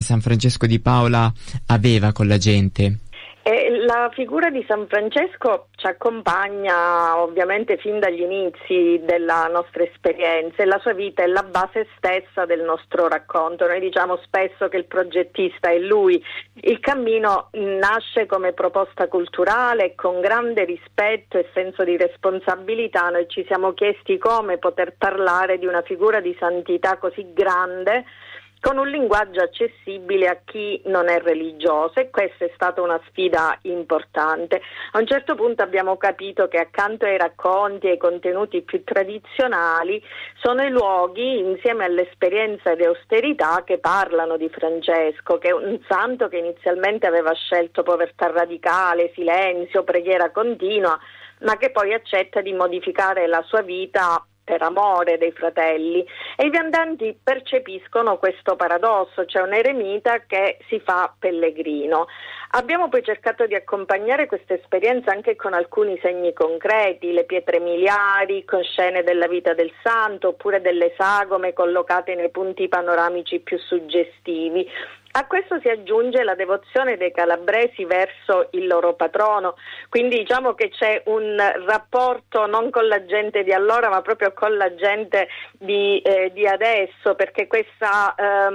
San Francesco di Paola aveva con la gente? La figura di San Francesco ci accompagna ovviamente fin dagli inizi della nostra esperienza, e la sua vita è la base stessa del nostro racconto. Noi diciamo spesso che il progettista è lui. Il cammino nasce come proposta culturale e con grande rispetto e senso di responsabilità noi ci siamo chiesti come poter parlare di una figura di santità così grande con un linguaggio accessibile a chi non è religioso, e questa è stata una sfida importante. A un certo punto abbiamo capito che accanto ai racconti e ai contenuti più tradizionali sono i luoghi, insieme all'esperienza di austerità, che parlano di Francesco, che è un santo che inizialmente aveva scelto povertà radicale, silenzio, preghiera continua, ma che poi accetta di modificare la sua vita per amore dei fratelli, e i viandanti percepiscono questo paradosso, cioè un eremita che si fa pellegrino. Abbiamo poi cercato di accompagnare questa esperienza anche con alcuni segni concreti, le pietre miliari con scene della vita del santo, oppure delle sagome collocate nei punti panoramici più suggestivi. A questo si aggiunge la devozione dei calabresi verso il loro patrono, quindi diciamo che c'è un rapporto non con la gente di allora, ma proprio con la gente di adesso, perché questa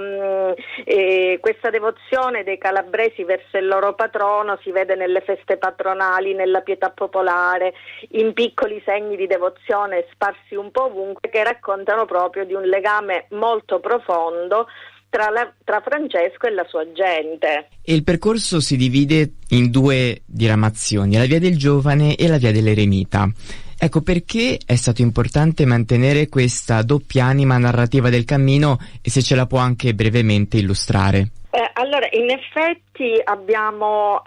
devozione dei calabresi verso il loro patrono si vede nelle feste patronali, nella pietà popolare, in piccoli segni di devozione sparsi un po' ovunque, che raccontano proprio di un legame molto profondo tra Francesco e la sua gente. E il percorso si divide in due diramazioni, la via del giovane e la via dell'eremita. Ecco, perché è stato importante mantenere questa doppia anima narrativa del cammino, e se ce la può anche brevemente illustrare? Allora, in effetti abbiamo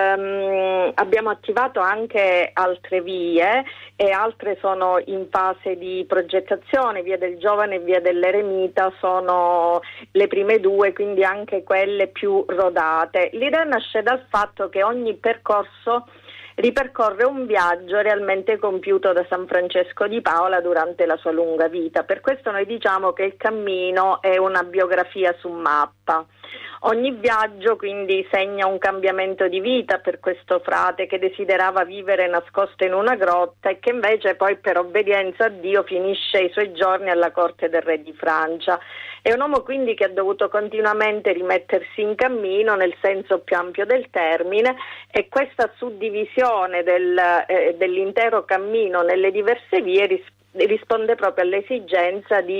attivato anche altre vie, e altre sono in fase di progettazione. Via del Giovane e Via dell'Eremita sono le prime due, quindi anche quelle più rodate. L'idea nasce dal fatto che ogni percorso ripercorre un viaggio realmente compiuto da San Francesco di Paola durante la sua lunga vita. Per questo noi diciamo che il cammino è una biografia su mappa. Ogni viaggio quindi segna un cambiamento di vita per questo frate che desiderava vivere nascosto in una grotta, e che invece poi per obbedienza a Dio finisce i suoi giorni alla corte del re di Francia. È un uomo quindi che ha dovuto continuamente rimettersi in cammino nel senso più ampio del termine, e questa suddivisione dell'intero cammino nelle diverse vie risponde proprio all'esigenza di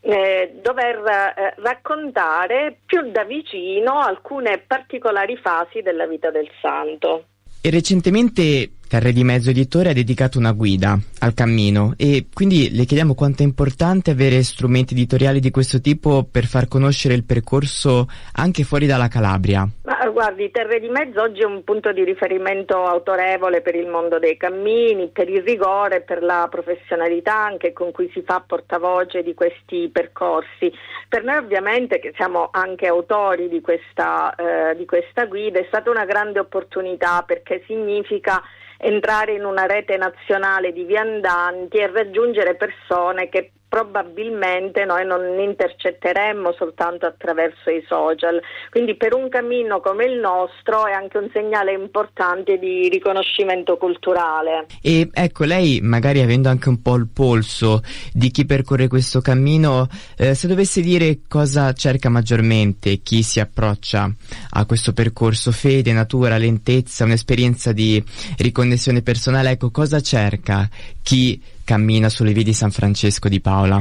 dover raccontare più da vicino alcune particolari fasi della vita del santo. E recentemente Terre di Mezzo Editore ha dedicato una guida al cammino, e quindi le chiediamo quanto è importante avere strumenti editoriali di questo tipo per far conoscere il percorso anche fuori dalla Calabria. Ma guardi, Terre di Mezzo oggi è un punto di riferimento autorevole per il mondo dei cammini, per il rigore, per la professionalità anche con cui si fa portavoce di questi percorsi. Per noi ovviamente, che siamo anche autori di questa guida, è stata una grande opportunità, perché significa entrare in una rete nazionale di viandanti e raggiungere persone che probabilmente noi non intercetteremmo soltanto attraverso i social. Quindi per un cammino come il nostro è anche un segnale importante di riconoscimento culturale. E ecco, lei, magari avendo anche un po' il polso di chi percorre questo cammino, se dovesse dire cosa cerca maggiormente chi si approccia a questo percorso: fede, natura, lentezza, un'esperienza di riconnessione personale, ecco, cosa cerca chi cammina sulle vie di San Francesco di Paola?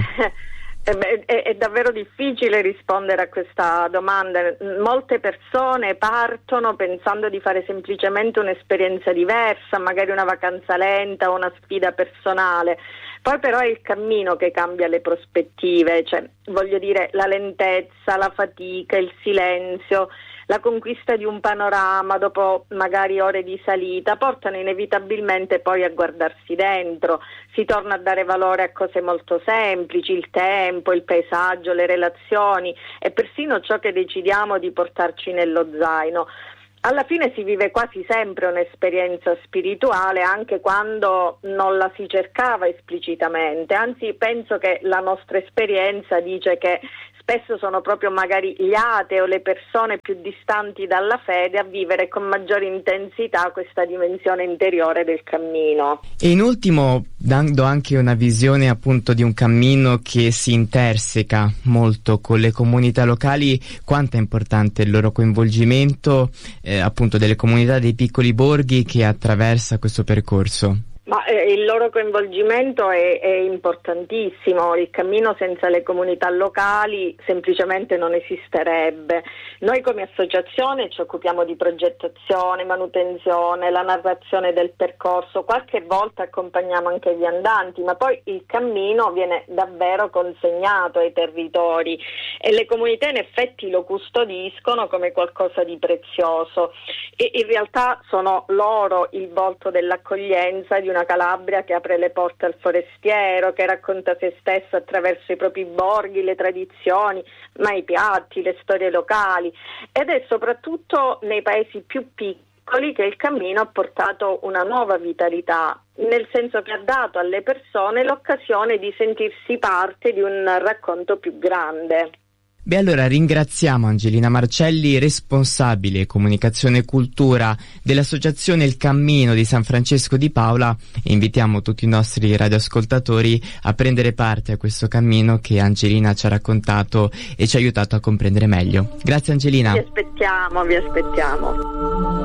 È davvero difficile rispondere a questa domanda. Molte persone partono pensando di fare semplicemente un'esperienza diversa, magari una vacanza lenta o una sfida personale. Poi però è il cammino che cambia le prospettive, cioè voglio dire, la lentezza, la fatica, il silenzio, la conquista di un panorama dopo magari ore di salita portano inevitabilmente poi a guardarsi dentro. Si torna a dare valore a cose molto semplici, il tempo, il paesaggio, le relazioni e persino ciò che decidiamo di portarci nello zaino. Alla fine si vive quasi sempre un'esperienza spirituale, anche quando non la si cercava esplicitamente. Anzi, penso che la nostra esperienza dice che spesso sono proprio magari gli atei o le persone più distanti dalla fede a vivere con maggiore intensità questa dimensione interiore del cammino. E in ultimo, dando anche una visione appunto di un cammino che si interseca molto con le comunità locali, quanto è importante il loro coinvolgimento, appunto delle comunità dei piccoli borghi che attraversa questo percorso? Ma il loro coinvolgimento è importantissimo. Il cammino senza le comunità locali semplicemente non esisterebbe. Noi come associazione ci occupiamo di progettazione, manutenzione, la narrazione del percorso, qualche volta accompagniamo anche gli andanti, ma poi il cammino viene davvero consegnato ai territori e le comunità in effetti lo custodiscono come qualcosa di prezioso e in realtà sono loro il volto dell'accoglienza di una Calabria che apre le porte al forestiero, che racconta se stessa attraverso i propri borghi, le tradizioni, ma i piatti, le storie locali. Ed è soprattutto nei paesi più piccoli che il cammino ha portato una nuova vitalità, nel senso che ha dato alle persone l'occasione di sentirsi parte di un racconto più grande. Beh, allora ringraziamo Angelina Marcelli, responsabile comunicazione e cultura dell'associazione Il Cammino di San Francesco di Paola, e invitiamo tutti i nostri radioascoltatori a prendere parte a questo cammino che Angelina ci ha raccontato e ci ha aiutato a comprendere meglio. Grazie Angelina. Vi aspettiamo.